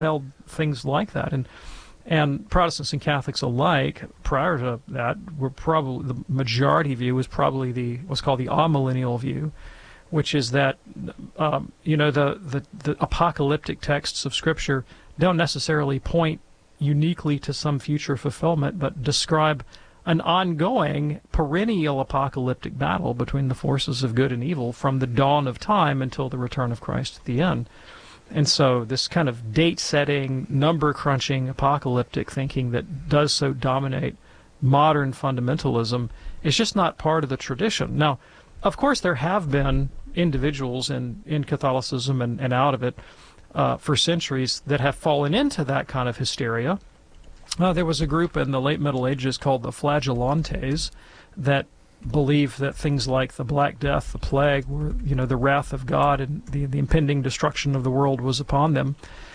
held things like that. And Protestants and Catholics alike, prior to that, were probably, the majority view was probably what's called the amillennial view, which is that the apocalyptic texts of Scripture don't necessarily point uniquely to some future fulfillment, but describe an ongoing, perennial apocalyptic battle between the forces of good and evil from the dawn of time until the return of Christ at the end. And so this kind of date-setting, number-crunching, apocalyptic thinking that does so dominate modern fundamentalism is just not part of the tradition. Now, of course, there have been individuals in Catholicism and out of it for centuries that have fallen into that kind of hysteria. There was a group in the late Middle Ages called the Flagellantes that believed that things like the Black Death, the plague, were, the wrath of God, and the impending destruction of the world was upon them.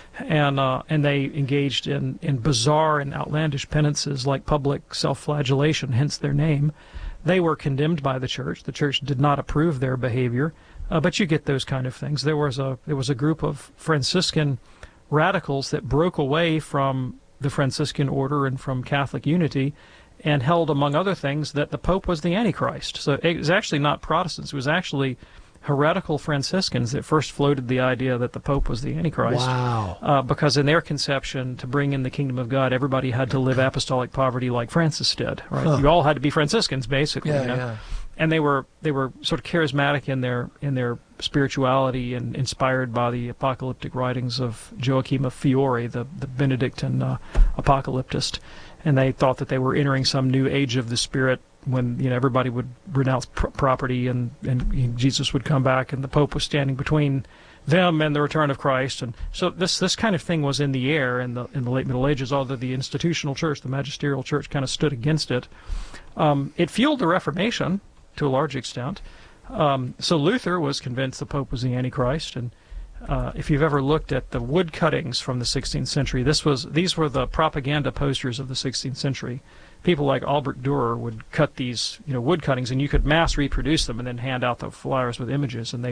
And they engaged in bizarre and outlandish penances like public self-flagellation, hence their name. They were condemned by the Church. The Church did not approve their behavior, but you get those kind of things. There was a group of Franciscan radicals that broke away from the Franciscan order and from Catholic unity, and held, among other things, that the Pope was the Antichrist. So it was actually not Protestants. It was actually heretical Franciscans that first floated the idea that the Pope was the Antichrist. Wow. Because in their conception, to bring in the kingdom of God, everybody had to live apostolic poverty like Francis did. Right? Huh. You all had to be Franciscans, basically. Yeah. And they were sort of charismatic in their spirituality and inspired by the apocalyptic writings of Joachim of Fiore, the Benedictine apocalyptist. And they thought that they were entering some new age of the Spirit when everybody would renounce property and Jesus would come back, and the Pope was standing between them and the return of Christ. And so this kind of thing was in the air in the late Middle Ages, although the institutional church, the magisterial church, kind of stood against it. It fueled the Reformation to a large extent. So Luther was convinced the Pope was the Antichrist, and if you've ever looked at the wood cuttings from the 16th century, these were the propaganda posters of the 16th century. People like Albrecht Dürer would cut these wood cuttings, and you could mass reproduce them and then hand out the flyers with images, and they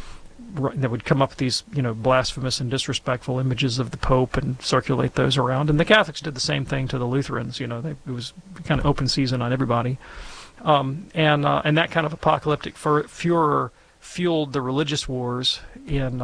would come up with these blasphemous and disrespectful images of the Pope and circulate those around. And the Catholics did the same thing to the Lutherans. It was kind of open season on everybody. And that kind of apocalyptic furor fueled the religious wars in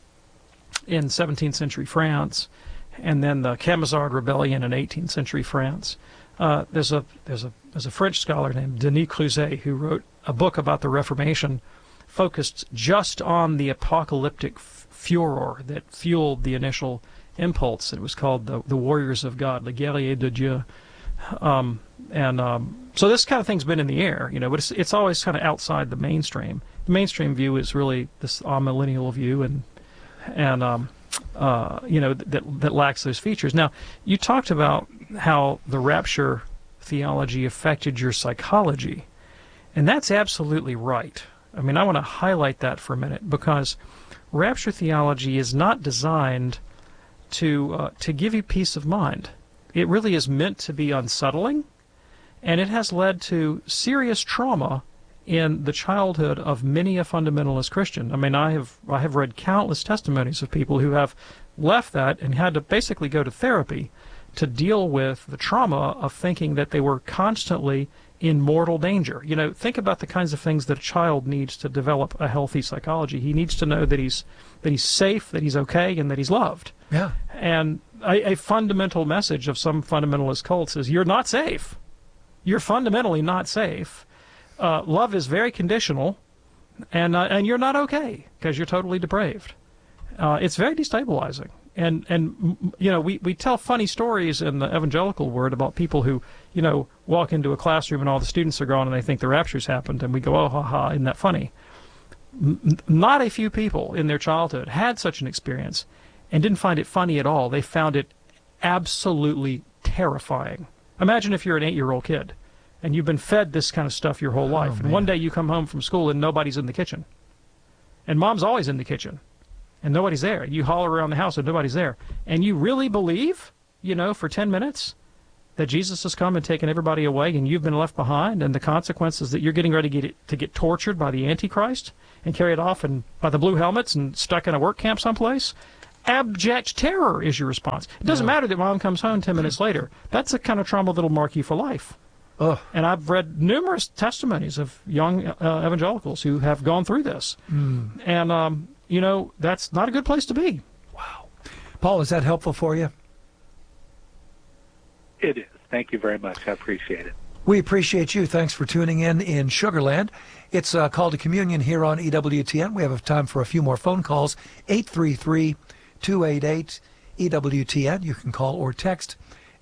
17th century France, and then the Camisard rebellion in 18th century France. There's a French scholar named Denis Creuset who wrote a book about the Reformation, focused just on the apocalyptic furor that fueled the initial impulse. It was called the Warriors of God, Les Guerriers de Dieu. So this kind of thing's been in the air, but it's always kind of outside the mainstream. The mainstream view is really this amillennial view, and that lacks those features. Now, you talked about how the rapture theology affected your psychology, and that's absolutely right. I mean, I want to highlight that for a minute, because rapture theology is not designed to give you peace of mind. It really is meant to be unsettling, and it has led to serious trauma in the childhood of many a fundamentalist Christian. I mean, I have read countless testimonies of people who have left that and had to basically go to therapy to deal with the trauma of thinking that they were constantly in mortal danger. Think about the kinds of things that a child needs to develop a healthy psychology. He needs to know that he's safe, that he's okay, and that he's loved. Yeah. And a fundamental message of some fundamentalist cults is you're not safe. You're fundamentally not safe. Love is very conditional, and you're not okay because you're totally depraved. It's very destabilizing. And we tell funny stories in the evangelical word about people who, walk into a classroom and all the students are gone and they think the rapture's happened, and we go, oh, ha, ha, isn't that funny? Not a few people in their childhood had such an experience and didn't find it funny at all. They found it absolutely terrifying. Imagine if you're an 8-year-old kid and you've been fed this kind of stuff your whole life, and one day you come home from school and nobody's in the kitchen. And mom's always in the kitchen, and nobody's there. You holler around the house and nobody's there. And you really believe, for 10 minutes that Jesus has come and taken everybody away and you've been left behind, and the consequences that you're getting ready to get tortured by the Antichrist and carried off by the blue helmets and stuck in a work camp someplace. Abject terror is your response. It doesn't matter that mom comes home 10 minutes later. That's the kind of trauma that'll mark you for life. Oh. And I've read numerous testimonies of young evangelicals who have gone through this. And, that's not a good place to be. Wow. Paul, is that helpful for you? It is. Thank you very much. I appreciate it. We appreciate you. Thanks for tuning in Sugar Land. It's a call to communion here on EWTN. We have time for a few more phone calls. 833-288-EWTN. You can call or text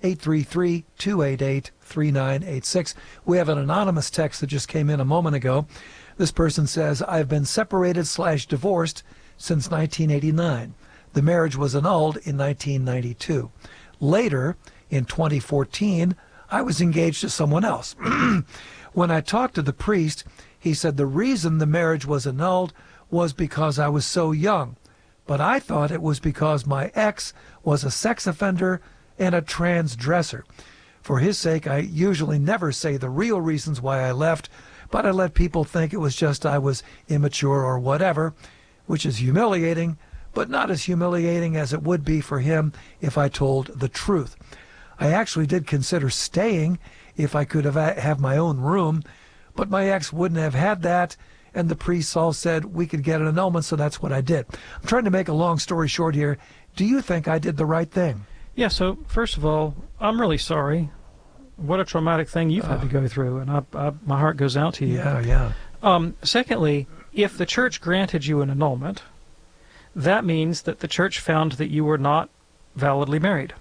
833-288-3986. We have an anonymous text that just came in a moment ago. This person says, I've been separated/divorced since 1989. The marriage was annulled in 1992. Later, in 2014, I was engaged to someone else. When I talked to the priest, he said the reason the marriage was annulled was because I was so young. But I thought it was because my ex was a sex offender and a transgressor. For his sake, I usually never say the real reasons why I left, but I let people think it was just I was immature or whatever, which is humiliating, but not as humiliating as it would be for him if I told the truth. I actually did consider staying if I could have my own room, but my ex wouldn't have had that, and the priests all said we could get an annulment, so that's what I did. I'm trying to make a long story short here. Do you think I did the right thing? Yeah, so first of all, I'm really sorry. What a traumatic thing you've had to go through, and my heart goes out to you. Yeah. Secondly, if the church granted you an annulment, that means that the church found that you were not validly married.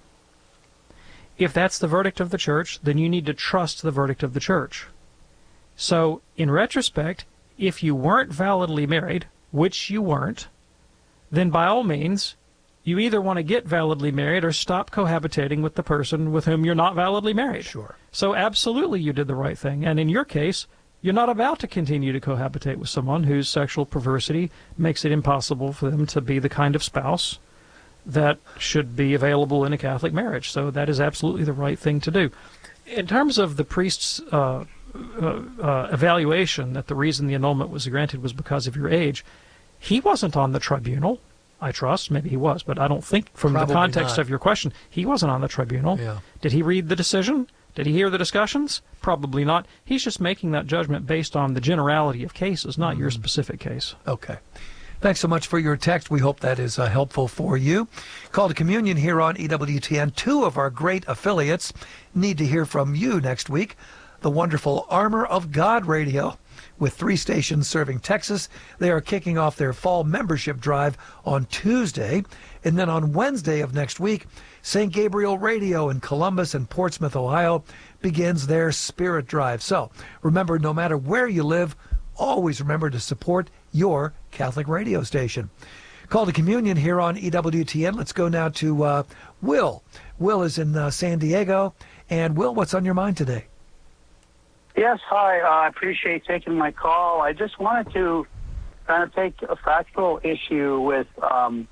If that's the verdict of the church, then you need to trust the verdict of the church. So, in retrospect, if you weren't validly married, which you weren't, then by all means, you either want to get validly married or stop cohabitating with the person with whom you're not validly married. Sure. So absolutely you did the right thing. And in your case, you're not about to continue to cohabitate with someone whose sexual perversity makes it impossible for them to be the kind of spouse that should be available in a Catholic marriage. So that is absolutely the right thing to do. In terms of the priest's evaluation that the reason the annulment was granted was because of your age, he wasn't on the tribunal, I trust. Maybe he was, but I don't think from Probably the context not. of your question, he wasn't on the tribunal. Yeah. Did he read the decision? Did he hear the discussions? Probably not. He's just making that judgment based on the generality of cases, not your specific case. Okay. Thanks so much for your text. We hope that is helpful for you. Call to Communion here on EWTN. Two of our great affiliates need to hear from you next week. The wonderful Armor of God Radio, with 3 stations serving Texas. They are kicking off their fall membership drive on Tuesday. And then on Wednesday of next week, St. Gabriel Radio in Columbus and Portsmouth, Ohio, begins their Spirit Drive. So remember, no matter where you live, always remember to support your Catholic radio station. Call to Communion here on EWTN. Let's go now to Will. Will is in San Diego. And Will, what's on your mind today? Yes, hi. I appreciate taking my call. I just wanted to kind of take a factual issue with how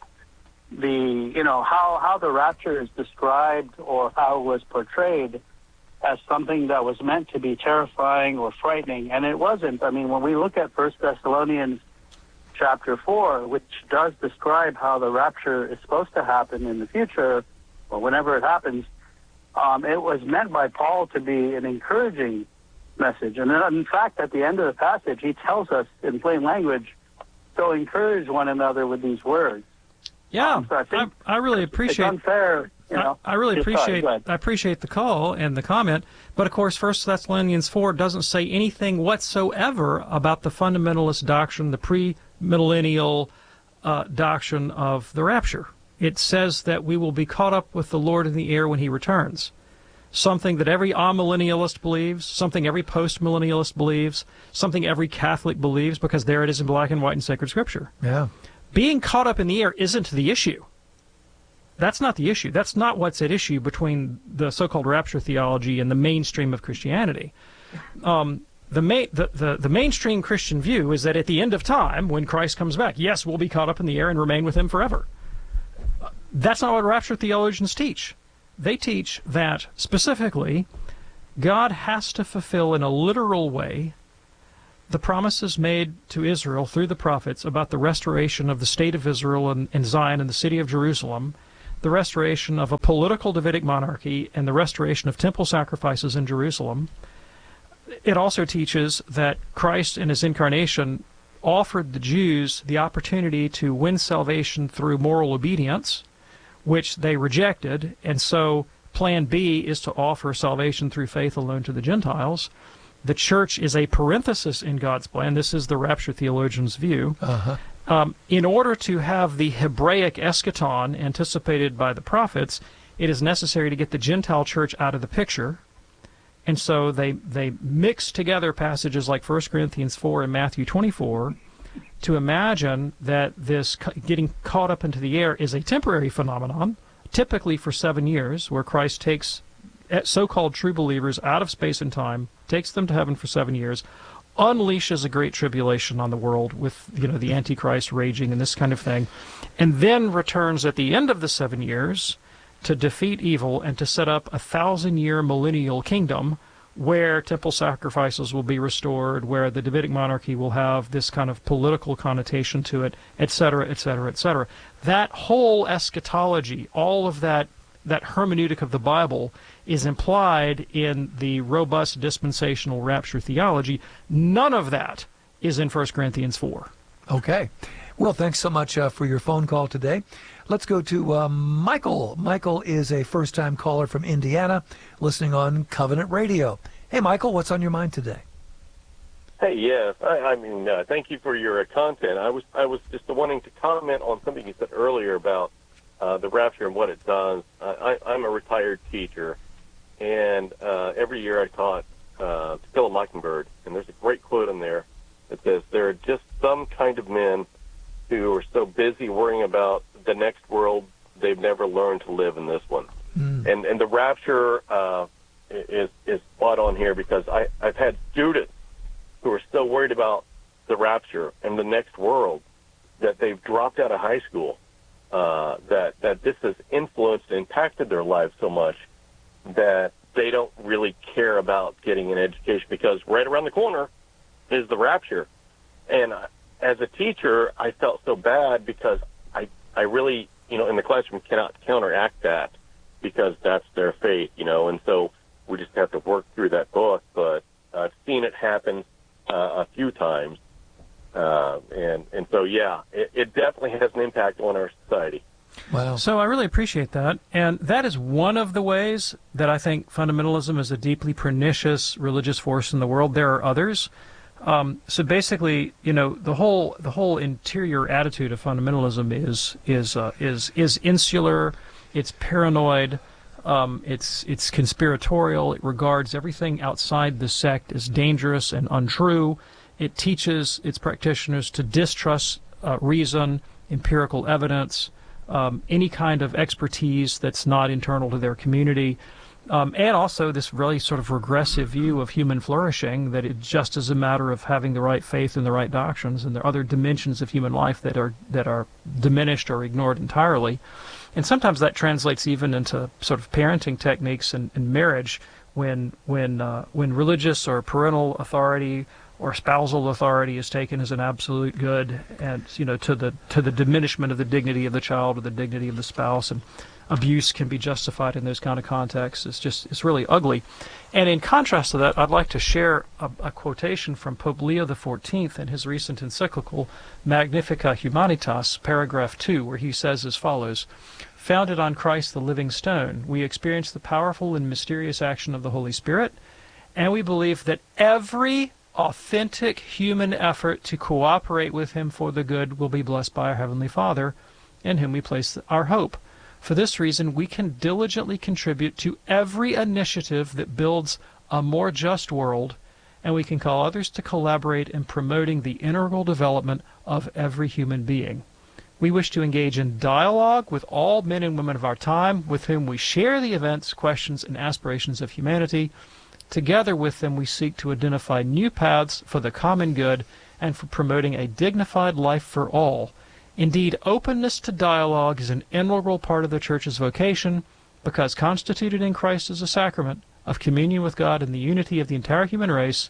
the rapture is described or how it was portrayed as something that was meant to be terrifying or frightening, and it wasn't. I mean, when we look at 1 Thessalonians chapter 4, which does describe how the rapture is supposed to happen in the future, or whenever it happens, it was meant by Paul to be an encouraging message. And in fact, at the end of the passage, he tells us in plain language, so encourage one another with these words. Yeah, So I think I really appreciate. It's unfair, I really Just appreciate. go ahead. I appreciate the call and the comment, but of course, 1 Thessalonians 4 doesn't say anything whatsoever about the fundamentalist doctrine, the pre-millennial doctrine of the rapture. It says that we will be caught up with the Lord in the air when He returns. Something that every amillennialist believes, something every post-millennialist believes, something every Catholic believes, because there it is in black and white in sacred Scripture. Yeah. Being caught up in the air isn't the issue. That's not the issue. That's not what's at issue between the so-called rapture theology and the mainstream of Christianity. The mainstream Christian view is that at the end of time, when Christ comes back, yes, we'll be caught up in the air and remain with Him forever. That's not what rapture theologians teach. They teach that, specifically, God has to fulfill in a literal way the promises made to Israel through the prophets about the restoration of the state of Israel and Zion and the city of Jerusalem, the restoration of a political Davidic monarchy, and the restoration of temple sacrifices in Jerusalem. It also teaches that Christ in his incarnation offered the Jews the opportunity to win salvation through moral obedience, which they rejected, and so plan B is to offer salvation through faith alone to the Gentiles. The church is a parenthesis in God's plan. This is the rapture theologian's view. In order to have the Hebraic eschaton anticipated by the prophets, it is necessary to get the Gentile church out of the picture. And so they mix together passages like 1 Corinthians 4 and Matthew 24 to imagine that this getting caught up into the air is a temporary phenomenon, typically for 7 years, where Christ takes so-called true believers out of space and time, takes them to heaven for 7 years, unleashes a great tribulation on the world with, the Antichrist raging and this kind of thing, and then returns at the end of the 7 years to defeat evil and to set up a 1,000-year millennial kingdom where temple sacrifices will be restored, where the Davidic monarchy will have this kind of political connotation to it, etc., etc., etc. That whole eschatology, all of that hermeneutic of the Bible is implied in the robust dispensational rapture theology. None of that is in 1 Corinthians 4. Okay. Well, thanks so much for your phone call today. Let's go to Michael. Michael is a first-time caller from Indiana, listening on Covenant Radio. Hey, Michael, what's on your mind today? Hey, yes. Thank you for your content. I was just wanting to comment on something you said earlier about the rapture and what it does. I'm a retired teacher, and every year I taught To Kill a Mockingbird, and there's a great quote in there that says, "There are just some kind of men who are so busy worrying about the next world, they've never learned to live in this one." And the rapture is spot on here, because I've had students who are so worried about the rapture and the next world that they've dropped out of high school, that this has influenced and impacted their lives so much that they don't really care about getting an education, because right around the corner is the rapture. And as a teacher, I felt so bad, because I really, in the classroom cannot counteract that, because that's their faith, and so we just have to work through that book. But I've seen it happen a few times. And so, yeah, it definitely has an impact on our society. Wow. So I really appreciate that. And that is one of the ways that I think fundamentalism is a deeply pernicious religious force in the world. There are others. So basically, the whole interior attitude of fundamentalism is insular, it's paranoid, it's conspiratorial. It regards everything outside the sect as dangerous and untrue. It teaches its practitioners to distrust reason, empirical evidence, any kind of expertise that's not internal to their community. And also this really sort of regressive view of human flourishing, that it just is a matter of having the right faith and the right doctrines, and there are other dimensions of human life that are diminished or ignored entirely. And sometimes that translates even into sort of parenting techniques and marriage, when religious or parental authority or spousal authority is taken as an absolute good, and to the diminishment of the dignity of the child or the dignity of the spouse, and abuse can be justified in those kind of contexts. It's really ugly. And in contrast to that, I'd like to share a quotation from Pope Leo XIV in his recent encyclical Magnificat Humanitas, paragraph 2, where he says as follows: "Founded on Christ the living stone, we experience the powerful and mysterious action of the Holy Spirit, and we believe that every authentic human effort to cooperate with him for the good will be blessed by our Heavenly Father, in whom we place our hope. For this reason, we can diligently contribute to every initiative that builds a more just world, and we can call others to collaborate in promoting the integral development of every human being. We wish to engage in dialogue with all men and women of our time, with whom we share the events, questions, and aspirations of humanity. Together with them, we seek to identify new paths for the common good and for promoting a dignified life for all. Indeed, openness to dialogue is an integral part of the Church's vocation, because constituted in Christ as a sacrament of communion with God and the unity of the entire human race,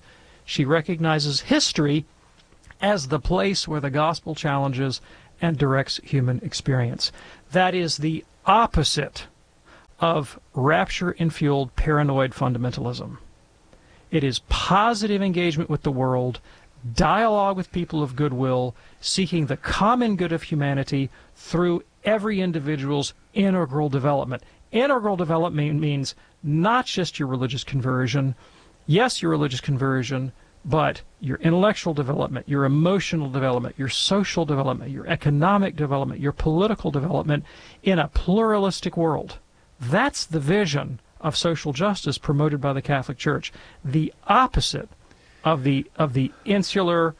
She recognizes history as the place where the gospel challenges and directs human experience. That is the opposite of rapture-infueled paranoid fundamentalism. It is positive engagement with the world, dialogue with people of goodwill, seeking the common good of humanity through every individual's integral development. Integral development means not just your religious conversion, yes, your religious conversion, but your intellectual development, your emotional development, your social development, your economic development, your political development in a pluralistic world. That's the vision of social justice promoted by the Catholic Church. The opposite of the insular,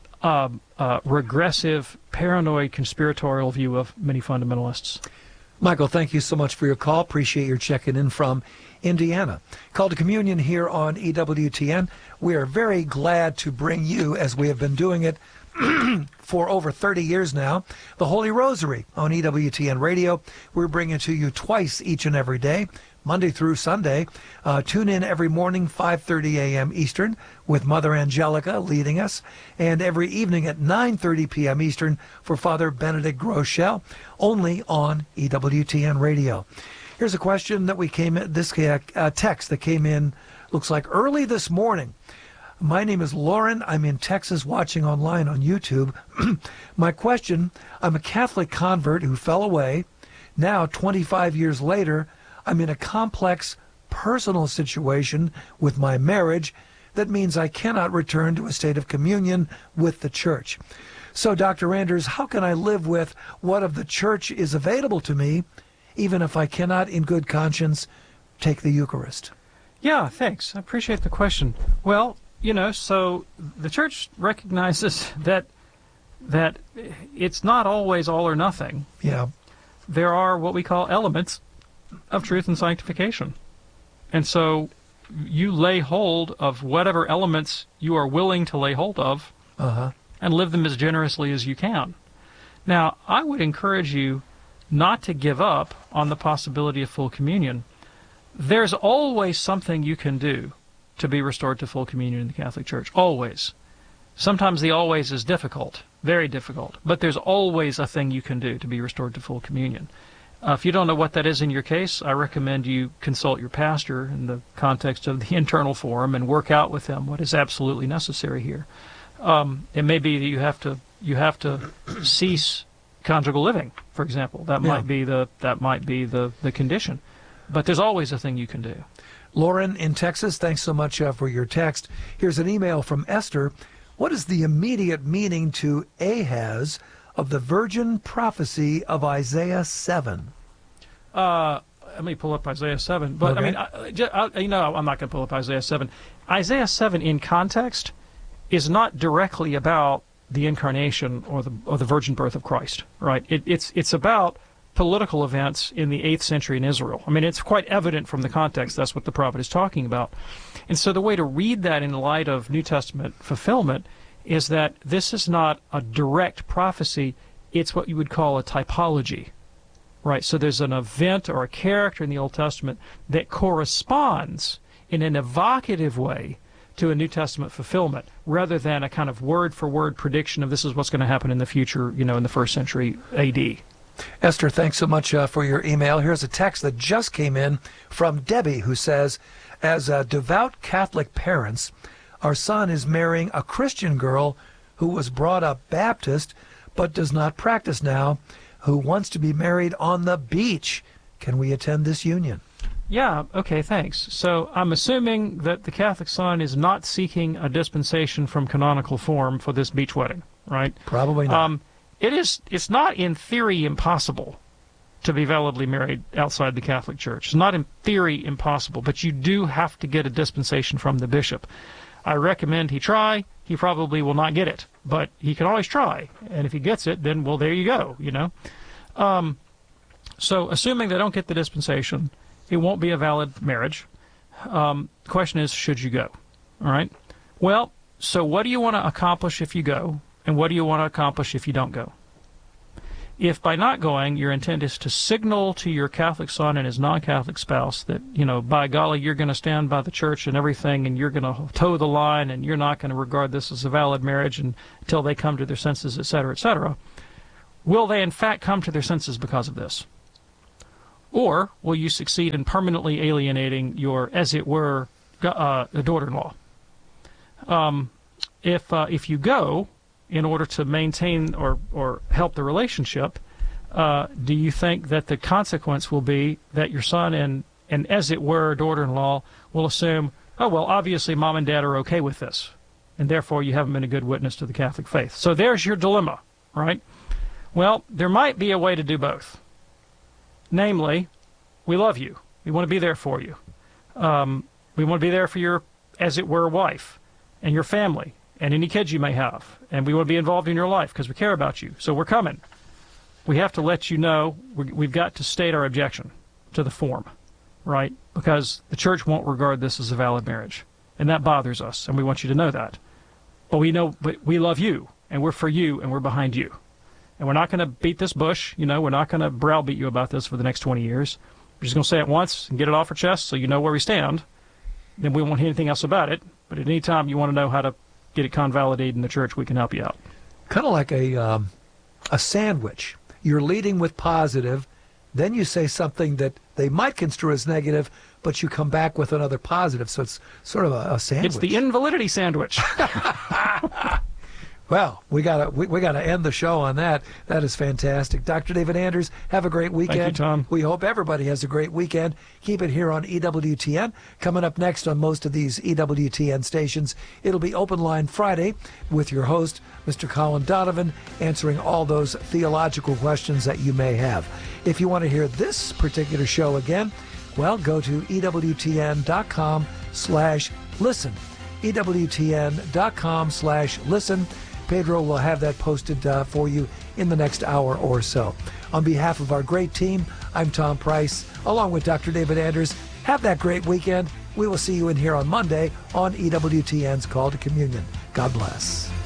regressive, paranoid, conspiratorial view of many fundamentalists. Michael, thank you so much for your call. Appreciate your checking in from Indiana. Call to Communion here on EWTN. We are very glad to bring you, as we have been doing it for over 30 years now, the Holy Rosary on EWTN Radio. We're bringing it to you twice each and every day, Monday through Sunday. Tune in every morning, 5:30 a.m. Eastern, with Mother Angelica leading us, and every evening at 9:30 p.m. Eastern for Father Benedict Groeschel, only on EWTN Radio. Here's a question that text that came in, looks like early this morning. My name is Lauren. I'm in Texas watching online on YouTube. My question, I'm a Catholic convert who fell away. Now, 25 years later, I'm in a complex personal situation with my marriage that means I cannot return to a state of communion with the Church. So, Dr. Anders, how can I live with what of the Church is available to me, even if I cannot in good conscience take the Eucharist? Yeah, thanks. I appreciate the question. Well, so the Church recognizes that it's not always all or nothing. Yeah. There are what we call elements of truth and sanctification. And so you lay hold of whatever elements you are willing to lay hold of and live them as generously as you can. Now, I would encourage you not to give up on the possibility of full communion. There's always something you can do to be restored to full communion in the Catholic Church. Always. Sometimes the always is difficult, very difficult, but there's always a thing you can do to be restored to full communion. If you don't know what that is in your case, I recommend you consult your pastor in the context of the internal forum and work out with them what is absolutely necessary here. It may be that you have to cease conjugal living, for example. That might be the condition. But there's always a thing you can do. Lauren in Texas, thanks so much for your text. Here's an email from Esther. What is the immediate meaning to Ahaz of the virgin prophecy of Isaiah 7? Let me pull up Isaiah 7. But okay. I'm not going to pull up Isaiah 7. Isaiah 7 in context is not directly about the incarnation or the virgin birth of Christ, right? It's about political events in the 8th century in Israel. I mean, it's quite evident from the context that's what the prophet is talking about. And so the way to read that in light of New Testament fulfillment is that this is not a direct prophecy, it's what you would call a typology, right? So there's an event or a character in the Old Testament that corresponds in an evocative way to a New Testament fulfillment, rather than a kind of word-for-word prediction of this is what's going to happen in the future, in the 1st century A.D. Esther, thanks so much for your email. Here's a text that just came in from Debbie, who says, as devout Catholic parents, our son is marrying a Christian girl who was brought up Baptist but does not practice now, who wants to be married on the beach. Can we attend this union? Yeah, okay, thanks. So I'm assuming that the Catholic son is not seeking a dispensation from canonical form for this beach wedding, right? Probably not. It's not in theory impossible to be validly married outside the Catholic Church. It's not in theory impossible, but you do have to get a dispensation from the bishop. I recommend he try. He probably will not get it, but he can always try. And if he gets it, then, well, there you go, So assuming they don't get the dispensation, it won't be a valid marriage. The question is, should you go? All right? Well, so what do you want to accomplish if you go? And what do you want to accomplish if you don't go? If by not going, your intent is to signal to your Catholic son and his non-Catholic spouse that, by golly, you're going to stand by the church and everything, and you're going to toe the line, and you're not going to regard this as a valid marriage until they come to their senses, etc., will they in fact come to their senses because of this? Or will you succeed in permanently alienating your, as it were, daughter-in-law? If you go in order to maintain or help the relationship, do you think that the consequence will be that your son and as it were, daughter-in-law will assume, oh, well, obviously mom and dad are okay with this, and therefore you haven't been a good witness to the Catholic faith? So there's your dilemma, right? Well, there might be a way to do both. Namely, we love you. We want to be there for you. We want to be there for your, as it were, wife and your family and any kids you may have. And we want to be involved in your life because we care about you. So we're coming. We have to let you know we've got to state our objection to the form, right? Because the church won't regard this as a valid marriage. And that bothers us, and we want you to know that. But we love you, and we're for you, and we're behind you. And we're not going to beat this bush. We're not going to browbeat you about this for the next 20 years. We're just going to say it once and get it off our chest so you know where we stand. Then we won't hear anything else about it. But at any time you want to know how to get it convalidated in the church, we can help you out. Kind of like a sandwich. You're leading with positive, then you say something that they might construe as negative, but you come back with another positive. So it's sort of a sandwich. It's the invalidity sandwich. Well, we gotta end the show on that. That is fantastic. Dr. David Anders, have a great weekend. Thank you, Tom. We hope everybody has a great weekend. Keep it here on EWTN. Coming up next on most of these EWTN stations, it'll be Open Line Friday with your host, Mr. Colin Donovan, answering all those theological questions that you may have. If you want to hear this particular show again, well, go to EWTN.com/listen. EWTN.com/listen. Pedro will have that posted for you in the next hour or so. On behalf of our great team, I'm Tom Price, along with Dr. David Anders. Have that great weekend. We will see you in here on Monday on EWTN's Call to Communion. God bless.